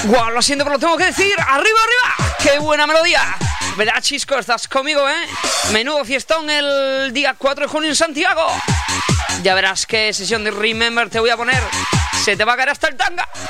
Guau, lo siento, pero lo tengo que decir. ¡Arriba, arriba! ¡Qué buena melodía! ¿Verdad, Chisco? ¿Estás conmigo, Menudo fiestón el día 4 de junio en Santiago. Ya verás qué sesión de Remember te voy a poner. Se te va a caer hasta el tanga.